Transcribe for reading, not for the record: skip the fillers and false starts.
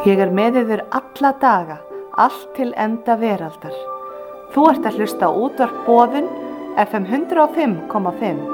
Ég er með yður alla daga, allt til enda veraldar. Þú ert að hlusta á útvarp Boðun, FM 105,5.